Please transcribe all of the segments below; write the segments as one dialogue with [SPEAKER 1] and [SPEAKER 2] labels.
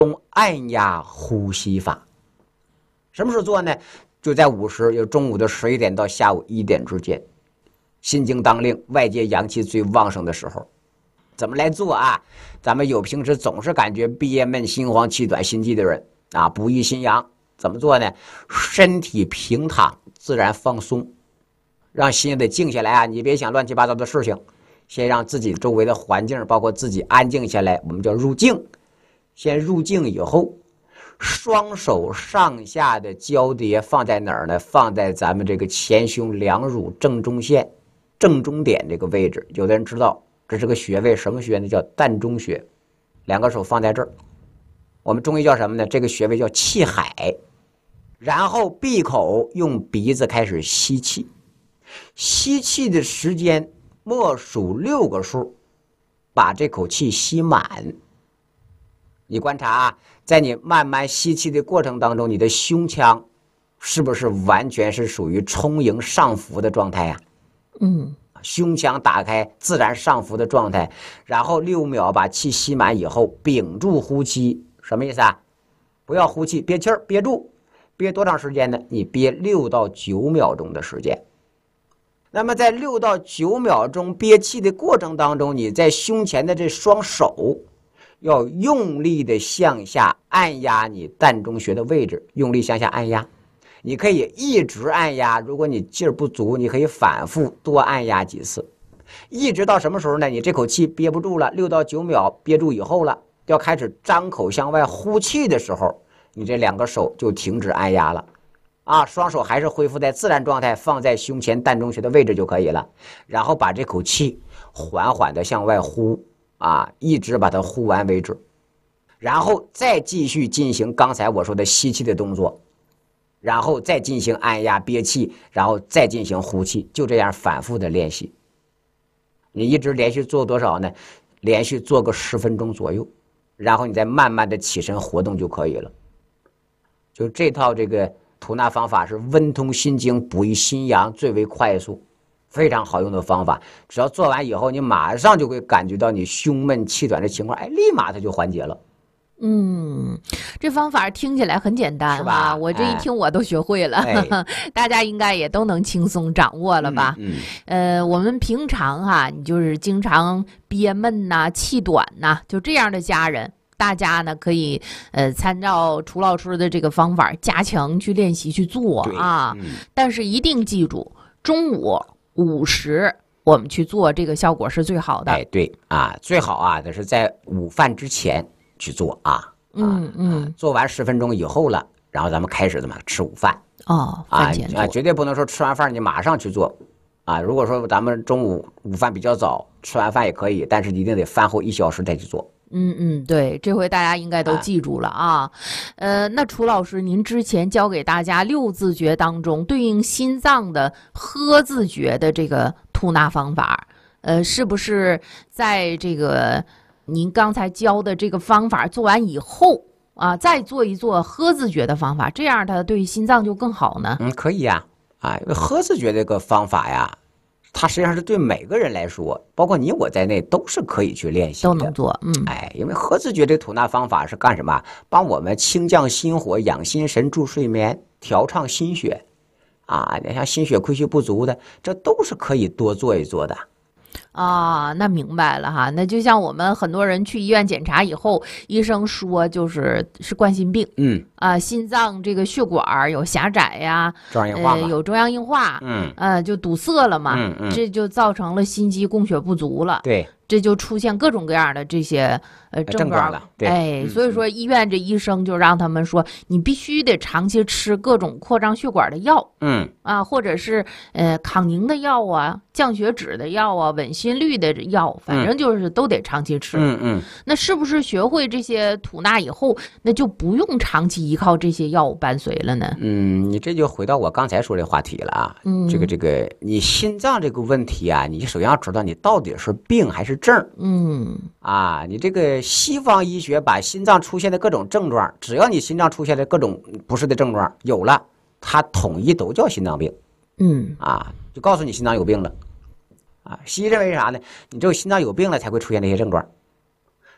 [SPEAKER 1] 用按压呼吸法。什么时候做呢？就在午时，有中午的11点到下午1点之间，心经当令，外界阳气最旺盛的时候。怎么来做啊？咱们有平时总是感觉憋闷、心慌、气短、心悸的人啊，不益心阳，怎么做呢？身体平躺，自然放松，让心得静下来啊！你别想乱七八糟的事情，先让自己周围的环境，包括自己安静下来，我们叫入静。先入静以后，双手上下的交叠放在哪儿呢？放在咱们这个前胸两乳正中线、正中点这个位置。有的人知道这是个穴位，什么穴呢？叫膻中穴。两个手放在这儿，我们中医叫什么呢？这个穴位叫气海。然后闭口，用鼻子开始吸气，吸气的时间默数6个数，把这口气吸满。你观察啊，在你慢慢吸气的过程当中，你的胸腔是不是完全是属于充盈上浮的状态呀？胸腔打开，自然上浮的状态。然后6秒把气吸满以后，屏住呼气。什么意思啊？不要呼气，憋气儿，憋住。憋多长时间呢？你憋6到9秒钟的时间。那么在6到9秒钟憋气的过程当中，你在胸前的这双手要用力的向下按压你膻中穴的位置，用力向下按压。你可以一直按压，如果你劲儿不足，你可以反复多按压几次，一直到什么时候呢？你这口气憋不住了，6到9秒憋住以后了，要开始张口向外呼气的时候，你这2个手就停止按压了啊，双手还是恢复在自然状态，放在胸前膻中穴的位置就可以了。然后把这口气缓缓的向外呼啊，一直把它呼完为止。然后再继续进行刚才我说的吸气的动作，然后再进行按压憋气，然后再进行呼气，就这样反复的练习。你一直连续做多少呢？连续做个10分钟左右，然后你再慢慢的起身活动就可以了。就这套这个吐纳方法是温通心经、补益心阳，最为快速，非常好用的方法。只要做完以后，你马上就会感觉到你胸闷气短的情况，立马它就缓解了。
[SPEAKER 2] 这方法听起来很简单
[SPEAKER 1] 是吧？
[SPEAKER 2] 我这一听我都学会了，大家应该也都能轻松掌握了吧？我们平常你就是经常憋闷呐、气短呐，就这样的家人，大家呢可以参照楚老师的这个方法加强去练习去做啊。但是一定记住，中午午时我们去做，这个效果是最好的。
[SPEAKER 1] 对啊，最好啊，这是在午饭之前去做啊。做完10分钟以后了，然后咱们开始怎么吃午饭
[SPEAKER 2] 饭前做
[SPEAKER 1] 绝对不能说吃完饭你马上去做啊。如果说咱们中午午饭比较早，吃完饭也可以，但是一定得饭后1小时再去做。
[SPEAKER 2] 对，这回大家应该都记住了啊。那楚老师，您之前教给大家6字诀当中对应心脏的呵字诀的这个吐纳方法，是不是在这个您刚才教的这个方法做完以后啊，再做一做呵字诀的方法，这样它对心脏就更好呢？
[SPEAKER 1] 可以呀，因为呵字诀这个方法呀，它实际上是对每个人来说，包括你我在内，都是可以去练习的，
[SPEAKER 2] 都能做。
[SPEAKER 1] 因为呵字诀这吐纳方法是干什么？帮我们清降心火、养心神、助睡眠、调畅心血你像心血亏虚不足的，这都是可以多做一做的。
[SPEAKER 2] 那明白了哈。那就像我们很多人去医院检查以后，医生说是冠心病，心脏这个血管有狭窄呀，
[SPEAKER 1] 中央硬化
[SPEAKER 2] 有中央硬化，就堵塞了嘛，这就造成了心肌供血不足了。
[SPEAKER 1] 对，
[SPEAKER 2] 这就出现各种各样的这些症状
[SPEAKER 1] 了。对，
[SPEAKER 2] 所以说医院这医生就让他们说，你必须得长期吃各种扩张血管的药，或者是抗凝的药啊、降血脂的药啊、稳心率的药，反正就是都得长期吃。那是不是学会这些吐纳以后，那就不用长期依靠这些药物伴随了呢？
[SPEAKER 1] 你这就回到我刚才说的话题了啊。这个你心脏这个问题啊，你首先要知道你到底是病还是症。你这个西方医学把心脏出现的各种症状，只要你心脏出现的各种不适的症状有了，它统一都叫心脏病。就告诉你心脏有病了。西医认为啥呢？你只有心脏有病了才会出现这些症状。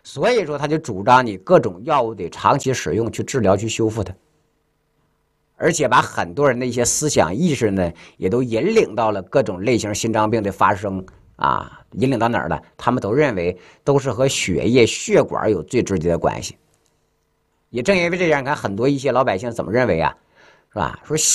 [SPEAKER 1] 所以说他就主张你各种药物得长期使用去治疗去修复它，而且把很多人的一些思想意识呢，也都引领到了各种类型心脏病的发生啊，引领到哪儿了？他们都认为都是和血液血管有最直接的关系。也正因为这样，你看很多一些老百姓怎么认为啊，是吧？说